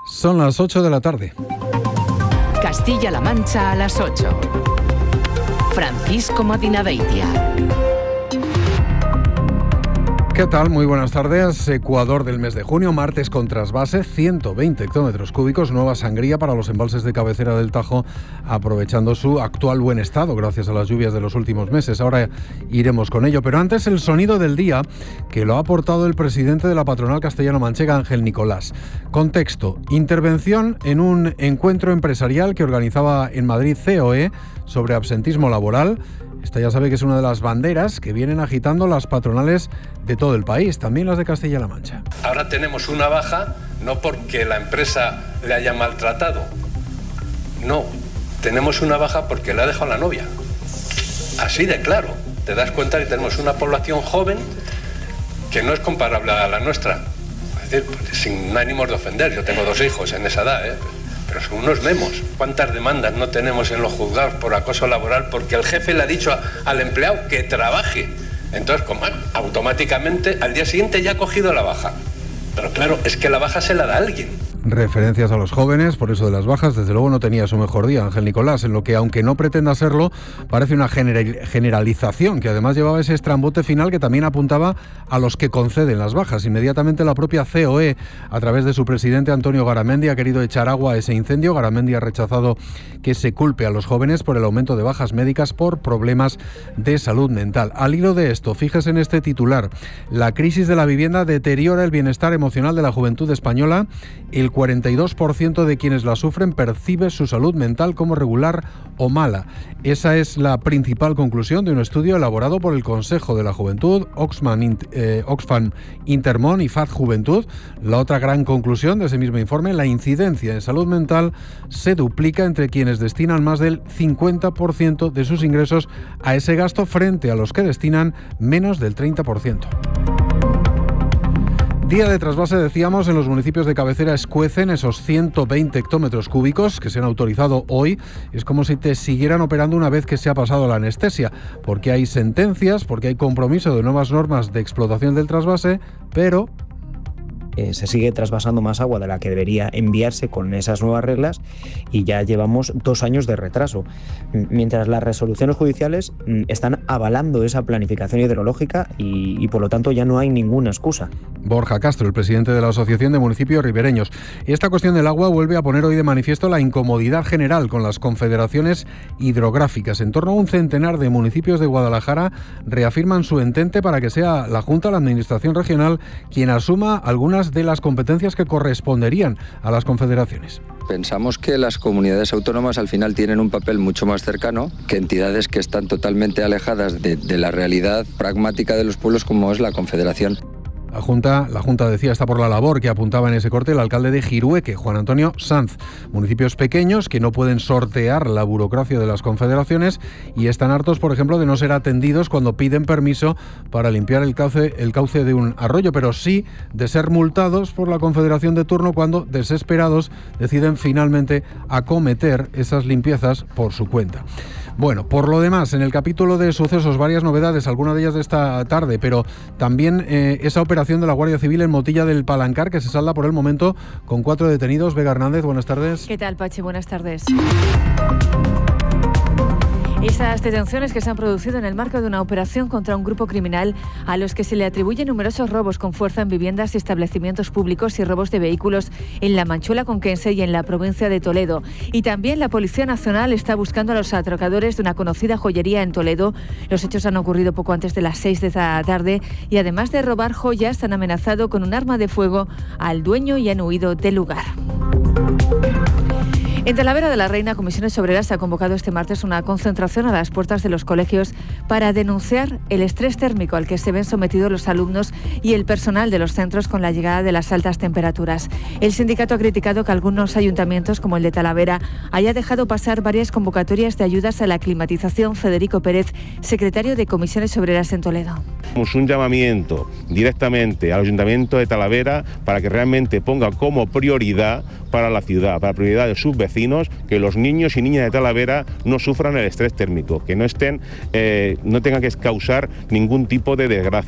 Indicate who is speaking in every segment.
Speaker 1: Son las 8 de la tarde.
Speaker 2: Castilla-La Mancha a las 8. Francisco Madinabeitia.
Speaker 1: ¿Qué tal? Muy buenas tardes. Ecuador del mes de junio, martes con trasvase, 120 hectómetros cúbicos, nueva sangría para los embalses de cabecera del Tajo, aprovechando su actual buen estado gracias a las lluvias de los últimos meses. Ahora iremos con ello, pero antes el sonido del día, que lo ha aportado el presidente de la patronal castellano-manchega, Ángel Nicolás. Contexto: intervención en un encuentro empresarial que organizaba en Madrid COE sobre absentismo laboral. Esta ya sabe que es una de las banderas que vienen agitando las patronales de todo el país, también las de Castilla-La Mancha.
Speaker 3: Ahora tenemos una baja, no porque la empresa le haya maltratado, no, tenemos una baja porque le ha dejado la novia. Así de claro, te das cuenta que tenemos una población joven que no es comparable a la nuestra. Es decir, sin ánimos de ofender, yo tengo 2 hijos en esa edad, pero son unos memos. ¿Cuántas demandas no tenemos en los juzgados por acoso laboral porque el jefe le ha dicho al empleado que trabaje? Entonces, como automáticamente al día siguiente ya ha cogido la baja. Pero claro, es que la baja se la da alguien.
Speaker 1: Referencias a los jóvenes, por eso de las bajas, desde luego no tenía su mejor día Ángel Nicolás, en lo que, aunque no pretenda serlo, parece una generalización, que además llevaba ese estrambote final que también apuntaba a los que conceden las bajas. Inmediatamente la propia COE, a través de su presidente Antonio Garamendi, ha querido echar agua a ese incendio. Garamendi ha rechazado que se culpe a los jóvenes por el aumento de bajas médicas por problemas de salud mental. Al hilo de esto, fíjese en este titular: la crisis de la vivienda deteriora el bienestar emocional de la juventud española. El 42% de quienes la sufren percibe su salud mental como regular o mala. Esa es la principal conclusión de un estudio elaborado por el Consejo de la Juventud, Oxfam Intermón y FAD Juventud. La otra gran conclusión de ese mismo informe: la incidencia en salud mental se duplica entre quienes destinan más del 50% de sus ingresos a ese gasto frente a los que destinan menos del 30%. Día de trasvase, decíamos, en los municipios de cabecera escuecen esos 120 hectómetros cúbicos que se han autorizado hoy. Es como si te siguieran operando una vez que se ha pasado la anestesia, porque hay sentencias, porque hay compromiso de nuevas normas de explotación del trasvase, pero
Speaker 4: se sigue trasvasando más agua de la que debería enviarse con esas nuevas reglas y ya llevamos 2 años de retraso. Mientras las resoluciones judiciales están avalando esa planificación hidrológica y por lo tanto ya no hay ninguna excusa.
Speaker 1: Borja Castro, el presidente de la Asociación de Municipios Ribereños. Y esta cuestión del agua vuelve a poner hoy de manifiesto la incomodidad general con las confederaciones hidrográficas. En torno a un centenar de municipios de Guadalajara reafirman su entente para que sea la Junta, la Administración Regional, quien asuma algunas de las competencias que corresponderían a las confederaciones.
Speaker 5: Pensamos que las comunidades autónomas al final tienen un papel mucho más cercano que entidades que están totalmente alejadas de la realidad pragmática de los pueblos como es la Confederación.
Speaker 1: La Junta decía, está por la labor que apuntaba en ese corte el alcalde de Jirueque, Juan Antonio Sanz. Municipios pequeños que no pueden sortear la burocracia de las confederaciones y están hartos, por ejemplo, de no ser atendidos cuando piden permiso para limpiar el cauce de un arroyo, pero sí de ser multados por la confederación de turno cuando, desesperados, deciden finalmente acometer esas limpiezas por su cuenta. Bueno, por lo demás, en el capítulo de sucesos, varias novedades, algunas de ellas de esta tarde, pero también esa operación de la Guardia Civil en Motilla del Palancar, que se salda por el momento con 4 detenidos. Vega Hernández, buenas tardes.
Speaker 6: ¿Qué tal, Pachi? Buenas tardes. Esas detenciones que se han producido en el marco de una operación contra un grupo criminal a los que se le atribuyen numerosos robos con fuerza en viviendas y establecimientos públicos y robos de vehículos en la Manchuela Conquense y en la provincia de Toledo. Y también la Policía Nacional está buscando a los atracadores de una conocida joyería en Toledo. Los hechos han ocurrido poco antes de las 6 de la tarde y además de robar joyas han amenazado con un arma de fuego al dueño y han huido del lugar. En Talavera de la Reina, Comisiones Obreras ha convocado este martes una concentración a las puertas de los colegios para denunciar el estrés térmico al que se ven sometidos los alumnos y el personal de los centros con la llegada de las altas temperaturas. El sindicato ha criticado que algunos ayuntamientos, como el de Talavera, haya dejado pasar varias convocatorias de ayudas a la climatización. Federico Pérez, secretario de Comisiones Obreras en Toledo.
Speaker 7: Hacemos un llamamiento directamente al Ayuntamiento de Talavera para que realmente ponga como prioridad para la ciudad, para la prioridad de sus vecinos, que los niños y niñas de Talavera no sufran el estrés térmico, que no tengan que causar ningún tipo de desgracia.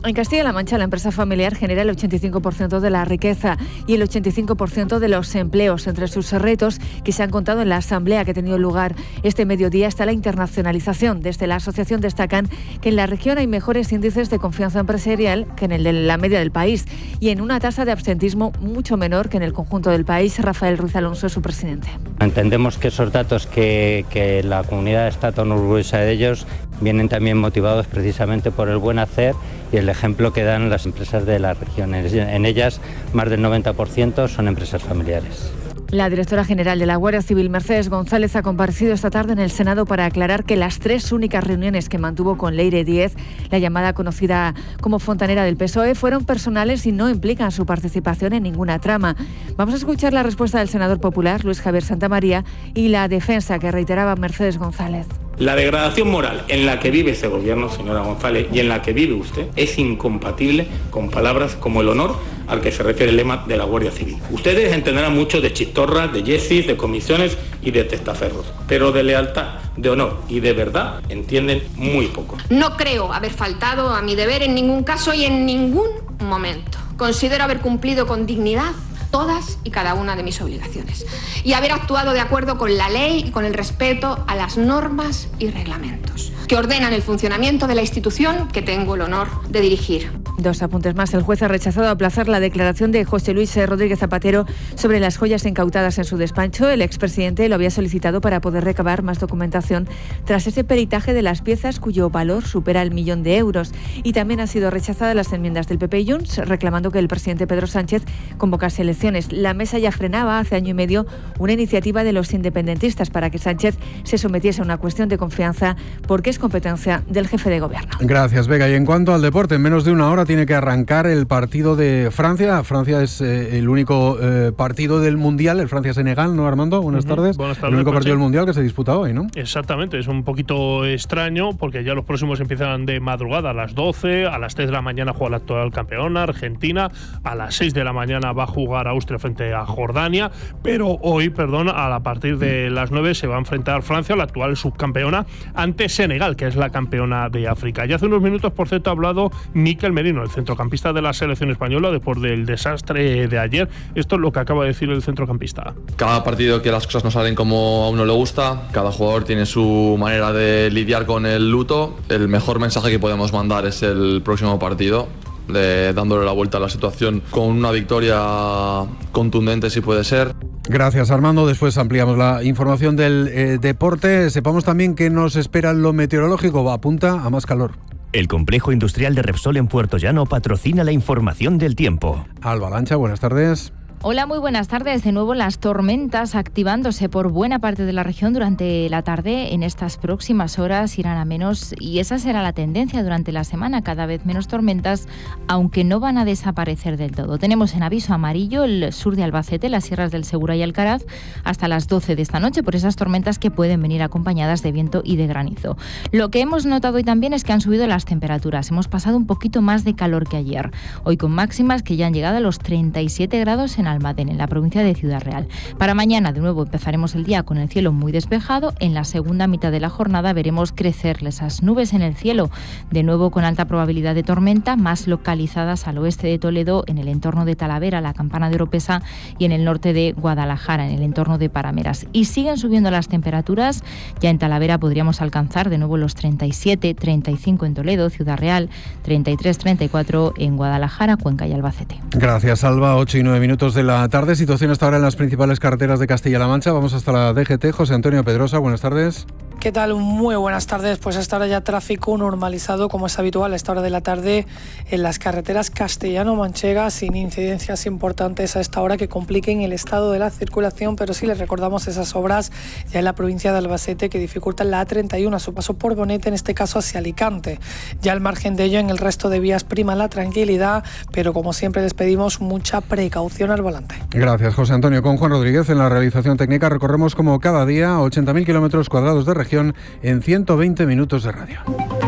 Speaker 6: En Castilla-La Mancha, la empresa familiar genera el 85% de la riqueza y el 85% de los empleos. Entre sus retos que se han contado en la asamblea que ha tenido lugar este mediodía está la internacionalización. Desde la asociación destacan que en la región hay mejores índices de confianza empresarial que en el de la media del país y en una tasa de absentismo mucho menor que en el conjunto del país. Rafael Ruiz Alonso es su presidente.
Speaker 8: Entendemos que esos datos que la comunidad está tan orgullosa de ellos vienen también motivados precisamente por el buen hacer y el ejemplo que dan las empresas de la región. En ellas, más del 90% son empresas familiares.
Speaker 6: La directora general de la Guardia Civil, Mercedes González, ha comparecido esta tarde en el Senado para aclarar que las 3 únicas reuniones que mantuvo con Leire Díez, la llamada conocida como fontanera del PSOE, fueron personales y no implican su participación en ninguna trama. Vamos a escuchar la respuesta del senador popular, Luis Javier Santamaría, y la defensa que reiteraba Mercedes González.
Speaker 9: La degradación moral en la que vive este gobierno, señora González, y en la que vive usted, es incompatible con palabras como el honor al que se refiere el lema de la Guardia Civil. Ustedes entenderán mucho de chistorras, de yesis, de comisiones y de testaferros, pero de lealtad, de honor y de verdad entienden muy poco.
Speaker 10: No creo haber faltado a mi deber en ningún caso y en ningún momento. Considero haber cumplido con dignidad todas y cada una de mis obligaciones y haber actuado de acuerdo con la ley y con el respeto a las normas y reglamentos que ordenan el funcionamiento de la institución que tengo el honor de dirigir.
Speaker 6: 2 apuntes más. El juez ha rechazado aplazar la declaración de José Luis Rodríguez Zapatero sobre las joyas incautadas en su despacho. El expresidente lo había solicitado para poder recabar más documentación tras ese peritaje de las piezas cuyo valor supera el 1.000.000 de euros. Y también han sido rechazadas las enmiendas del PP y Junts reclamando que el presidente Pedro Sánchez convocase elecciones. La mesa ya frenaba hace año y medio una iniciativa de los independentistas para que Sánchez se sometiese a una cuestión de confianza porque es competencia del jefe de gobierno.
Speaker 1: Gracias, Vega. Y en cuanto al deporte, en menos de una hora tiene que arrancar el partido de Francia. Francia es el único partido del Mundial, el Francia-Senegal, ¿no, Armando? Buenas tardes.
Speaker 11: Buenas tardes.
Speaker 1: El único partido del Mundial que se disputa hoy, ¿no?
Speaker 11: Exactamente, es un poquito extraño porque ya los próximos empiezan de madrugada a las 12, a las 3 de la mañana juega la actual campeona, Argentina, a las 6 de la mañana va a jugar Austria frente a Jordania, pero hoy, a partir de las 9 se va a enfrentar Francia, la actual subcampeona, ante Senegal, que es la campeona de África. Y hace unos minutos, por cierto, ha hablado Mikel Merino, el centrocampista de la selección española, después del desastre de ayer. Esto es lo que acaba de decir el centrocampista.
Speaker 12: Cada partido que las cosas no salen como a uno le gusta, cada jugador tiene su manera de lidiar con el luto. El mejor mensaje que podemos mandar es el próximo partido, dándole la vuelta a la situación con una victoria contundente si puede ser.
Speaker 1: Gracias, Armando. Después ampliamos la información del deporte. Sepamos también que nos espera lo meteorológico. Apunta a más calor.
Speaker 13: El complejo industrial de Repsol en Puerto Llano patrocina la información del tiempo.
Speaker 1: Alba Lancha, buenas tardes.
Speaker 14: Hola, muy buenas tardes. De nuevo las tormentas activándose por buena parte de la región durante la tarde. En estas próximas horas irán a menos y esa será la tendencia durante la semana. Cada vez menos tormentas, aunque no van a desaparecer del todo. Tenemos en aviso amarillo el sur de Albacete, las sierras del Segura y Alcaraz, hasta las 12 de esta noche por esas tormentas que pueden venir acompañadas de viento y de granizo. Lo que hemos notado hoy también es que han subido las temperaturas. Hemos pasado un poquito más de calor que ayer. Hoy con máximas que ya han llegado a los 37 grados en Almadén, en la provincia de Ciudad Real. Para mañana, de nuevo, empezaremos el día con el cielo muy despejado. En la segunda mitad de la jornada veremos crecer esas nubes en el cielo, de nuevo con alta probabilidad de tormenta, más localizadas al oeste de Toledo, en el entorno de Talavera, la Campana de Oropesa, y en el norte de Guadalajara, en el entorno de Parameras. Y siguen subiendo las temperaturas. Ya en Talavera podríamos alcanzar de nuevo los 37, 35 en Toledo, Ciudad Real, 33, 34 en Guadalajara, Cuenca y Albacete.
Speaker 1: Gracias, Alba. 8 y 9 minutos de la tarde. Situación hasta ahora en las principales carreteras de Castilla-La Mancha. Vamos hasta la DGT. José Antonio Pedrosa, buenas tardes.
Speaker 15: ¿Qué tal? Muy buenas tardes. Pues hasta ahora ya tráfico normalizado, como es habitual a esta hora de la tarde en las carreteras castellano-manchegas, sin incidencias importantes a esta hora que compliquen el estado de la circulación, pero sí les recordamos esas obras ya en la provincia de Albacete que dificultan la A31 a su paso por Bonete, en este caso hacia Alicante. Ya al margen de ello, en el resto de vías prima la tranquilidad, pero como siempre les pedimos mucha precaución al volante.
Speaker 1: Gracias, José Antonio. Con Juan Rodríguez en la realización técnica recorremos como cada día 80.000 kilómetros cuadrados de región en 120 minutos de radio.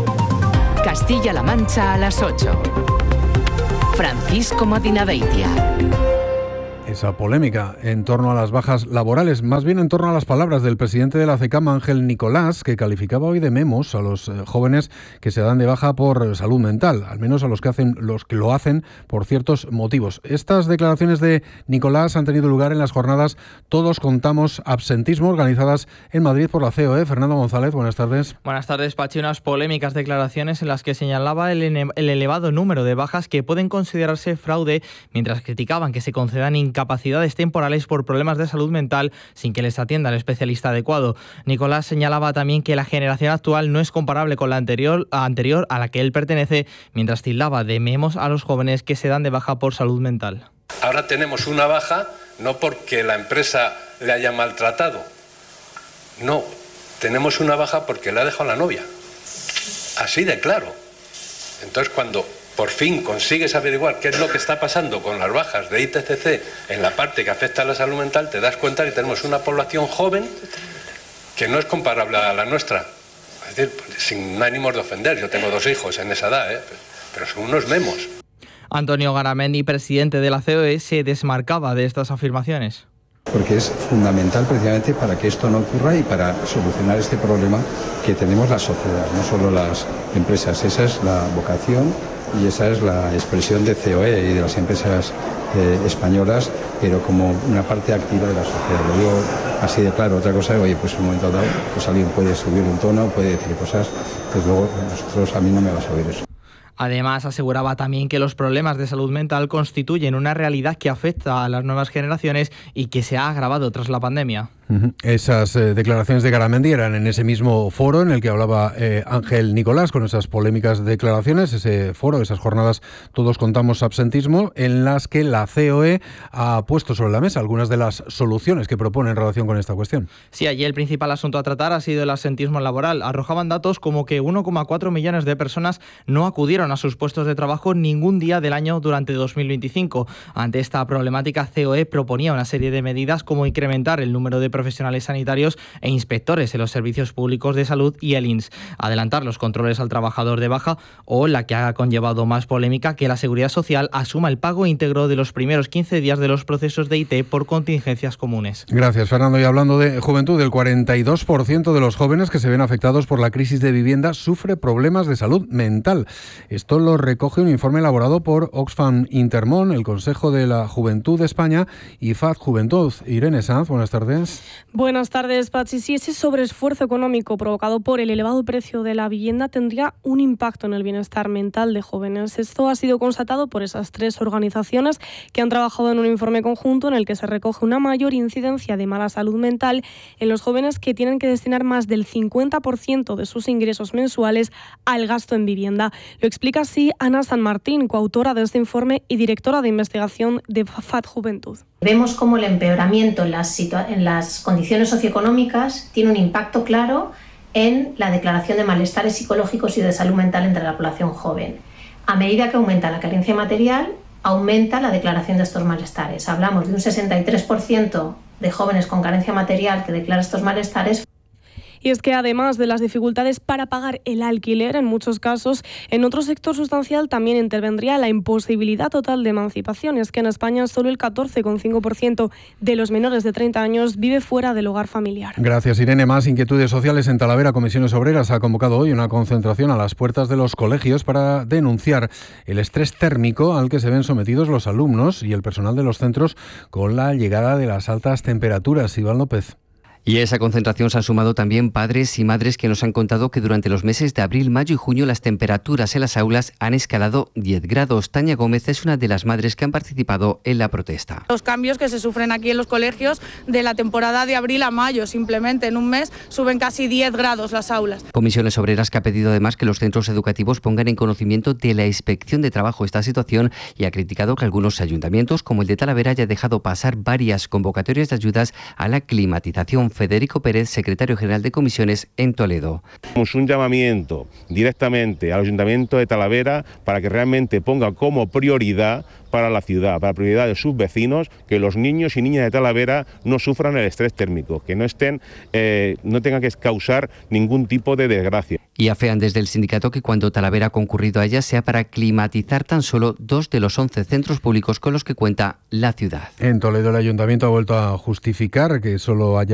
Speaker 2: Castilla-La Mancha a las 8. Francisco Madinaveitia.
Speaker 1: esa polémica en torno a las bajas laborales, más bien en torno a las palabras del presidente de la CECAM, Ángel Nicolás, que calificaba hoy de memos a los jóvenes que se dan de baja por salud mental, al menos a los que lo hacen por ciertos motivos. Estas declaraciones de Nicolás han tenido lugar en las jornadas Todos Contamos Absentismo, organizadas en Madrid por la COE. Fernando González, buenas tardes.
Speaker 16: Buenas tardes, Pachi. Unas polémicas declaraciones en las que señalaba el elevado número de bajas que pueden considerarse fraude, mientras criticaban que se concedan incapacidades temporales por problemas de salud mental sin que les atienda el especialista adecuado. Nicolás señalaba también que la generación actual no es comparable con la anterior a la que él pertenece, mientras tildaba de memos a los jóvenes que se dan de baja por salud mental.
Speaker 3: Ahora tenemos una baja no porque la empresa le haya maltratado, no, tenemos una baja porque le ha dejado la novia. Así de claro. Entonces, cuando por fin consigues averiguar qué es lo que está pasando con las bajas de ITCC en la parte que afecta a la salud mental, te das cuenta que tenemos una población joven que no es comparable a la nuestra. Es decir, sin ánimos de ofender, yo tengo 2 hijos en esa edad, pero son unos memos.
Speaker 16: Antonio Garamendi, presidente de la COE, se desmarcaba de estas afirmaciones.
Speaker 17: Porque es fundamental precisamente para que esto no ocurra y para solucionar este problema que tenemos la sociedad, no solo las empresas. Esa es la vocación y esa es la expresión de COE y de las empresas españolas, pero como una parte activa de la sociedad. Lo digo así de claro. Otra cosa, oye, pues en un momento dado, pues alguien puede subir un tono, puede decir cosas, pues luego a mí no me vas a oír eso.
Speaker 16: Además, aseguraba también que los problemas de salud mental constituyen una realidad que afecta a las nuevas generaciones y que se ha agravado tras la pandemia.
Speaker 1: Esas declaraciones de Garamendi eran en ese mismo foro en el que hablaba Ángel Nicolás, con esas polémicas declaraciones, ese foro, esas jornadas Todos Contamos Absentismo, en las que la COE ha puesto sobre la mesa algunas de las soluciones que propone en relación con esta cuestión.
Speaker 16: Sí, allí el principal asunto a tratar ha sido el absentismo laboral. Arrojaban datos como que 1,4 millones de personas no acudieron a sus puestos de trabajo ningún día del año durante 2025. Ante esta problemática, COE proponía una serie de medidas como incrementar el número de profesionales sanitarios e inspectores en los servicios públicos de salud y el INS, adelantar los controles al trabajador de baja o, la que ha conllevado más polémica, que la Seguridad Social asuma el pago íntegro de los primeros 15 días de los procesos de IT por contingencias comunes.
Speaker 1: Gracias, Fernando. Y hablando de juventud, el 42% de los jóvenes que se ven afectados por la crisis de vivienda sufre problemas de salud mental. Esto lo recoge un informe elaborado por Oxfam Intermón, el Consejo de la Juventud de España y FAD Juventud. Irene Sanz, buenas tardes.
Speaker 18: Buenas tardes, Pachi. Sí, ese sobreesfuerzo económico provocado por el elevado precio de la vivienda tendría un impacto en el bienestar mental de jóvenes. Esto ha sido constatado por esas 3 organizaciones que han trabajado en un informe conjunto en el que se recoge una mayor incidencia de mala salud mental en los jóvenes que tienen que destinar más del 50% de sus ingresos mensuales al gasto en vivienda. Lo explica así Ana San Martín, coautora de este informe y directora de investigación de FAD Juventud.
Speaker 19: Vemos cómo el empeoramiento en las condiciones socioeconómicas tiene un impacto claro en la declaración de malestares psicológicos y de salud mental entre la población joven. A medida que aumenta la carencia material, aumenta la declaración de estos malestares. Hablamos de un 63% de jóvenes con carencia material que declara estos malestares.
Speaker 18: Y es que además de las dificultades para pagar el alquiler, en muchos casos, en otro sector sustancial también intervendría la imposibilidad total de emancipación. Es que en España solo el 14,5% de los menores de 30 años vive fuera del hogar familiar.
Speaker 1: Gracias, Irene. Más inquietudes sociales en Talavera. Comisiones Obreras ha convocado hoy una concentración a las puertas de los colegios para denunciar el estrés térmico al que se ven sometidos los alumnos y el personal de los centros con la llegada de las altas temperaturas. Iván López.
Speaker 20: Y a esa concentración se han sumado también padres y madres que nos han contado que durante los meses de abril, mayo y junio las temperaturas en las aulas han escalado 10 grados. Tania Gómez es una de las madres que han participado en la protesta.
Speaker 21: Los cambios que se sufren aquí en los colegios de la temporada de abril a mayo, simplemente en un mes suben casi 10 grados las aulas.
Speaker 20: Comisiones Obreras que ha pedido además que los centros educativos pongan en conocimiento de la Inspección de Trabajo esta situación y ha criticado que algunos ayuntamientos, como el de Talavera, haya dejado pasar varias convocatorias de ayudas a la climatización. Federico Pérez, secretario general de comisiones en Toledo.
Speaker 7: Un llamamiento directamente al Ayuntamiento de Talavera para que realmente ponga como prioridad para la ciudad, para la prioridad de sus vecinos, que los niños y niñas de Talavera no sufran el estrés térmico, que no tengan que causar ningún tipo de desgracia.
Speaker 20: Y afean desde el sindicato que cuando Talavera ha concurrido a ella sea para climatizar tan solo 2 de los 11 centros públicos con los que cuenta la ciudad.
Speaker 1: En Toledo el Ayuntamiento ha vuelto a justificar que solo haya